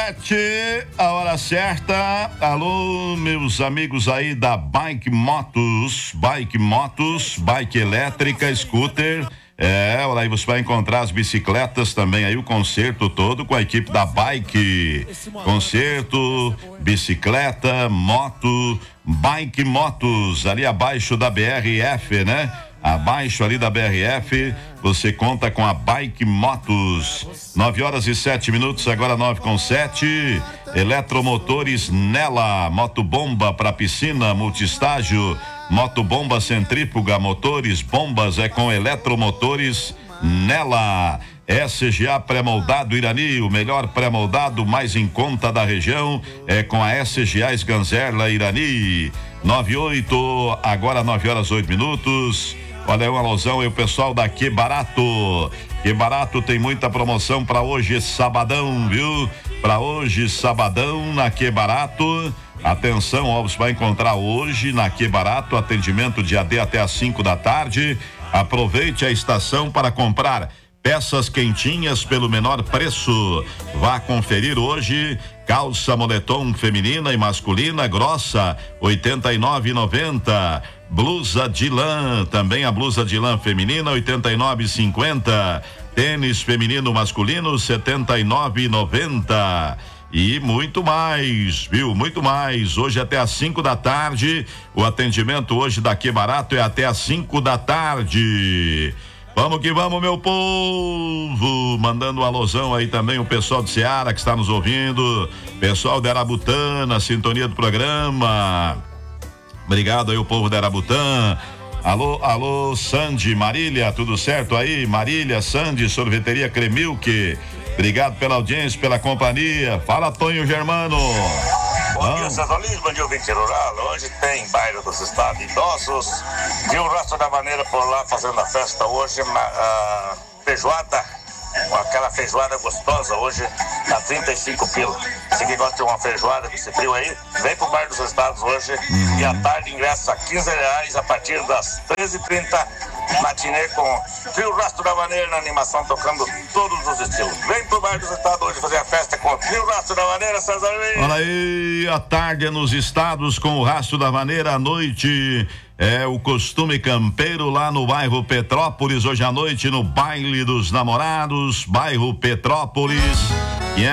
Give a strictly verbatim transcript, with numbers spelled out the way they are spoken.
sete, a hora certa. Alô, meus amigos aí da Bike Motos, Bike Motos, bike elétrica, scooter. É, olha aí, você vai encontrar as bicicletas também aí, o concerto todo com a equipe da Bike. Concerto, bicicleta, moto, Bike Motos, ali abaixo da B R F, né? Abaixo ali da B R F, você conta com a Bike Motos. Nove horas e sete minutos, agora nove com sete. Eletromotores Nela, motobomba para piscina, multistágio, motobomba centrífuga, motores, bombas é com Eletromotores Nela. S G A pré-moldado Irani, o melhor pré-moldado mais em conta da região é com a S G A Sganzerla Irani. Nove e oito, agora nove horas oito minutos. Olha aí um alusão e o pessoal da Que Barato. Que Barato tem muita promoção para hoje, sabadão, viu? Para hoje, sabadão, na Que Barato. Atenção, ó, você vai encontrar hoje na Que Barato, atendimento de A D até às cinco da tarde. Aproveite a estação para comprar peças quentinhas pelo menor preço. Vá conferir hoje. Calça moletom feminina e masculina grossa, oitenta e nove e noventa. Blusa de lã, também a blusa de lã feminina, oitenta e nove e cinquenta. Tênis feminino masculino, setenta e nove e noventa. E muito mais, viu? Muito mais. Hoje até às cinco da tarde. O atendimento hoje da Que Barato é até às cinco da tarde. Vamos que vamos, meu povo, mandando um alusão aí também o pessoal de Ceará que está nos ouvindo, pessoal de Arabutã, na sintonia do programa. Obrigado aí o povo de Arabutã. Alô, alô, Sandy, Marília, tudo certo aí? Marília, Sandy, sorveteria Cremilque. Obrigado pela audiência, pela companhia. Fala, Tonho Germano. Bom dia, César Luiz, bom dia, ouvinte rural. Hoje tem bairro dos estados idosos. E o Rastro da Maneira por lá fazendo a festa hoje, uma a feijoada, com aquela feijoada gostosa hoje, a trinta e cinco pila. Você que gosta de uma feijoada com esse frio aí, vem pro bairro dos estados hoje. Uhum. E à tarde ingresso a quinze reais a partir das treze e trinta. Matinê com Trio Rastro da Maneira na animação, tocando todos os estilos. Vem pro bairro dos estados hoje fazer a festa com Trio Rastro da Maneira, César Luiz. Olha aí, a tarde é nos estados com o Rastro da Maneira, à noite é o costume campeiro lá no bairro Petrópolis, hoje à noite no Baile dos Namorados, bairro Petrópolis.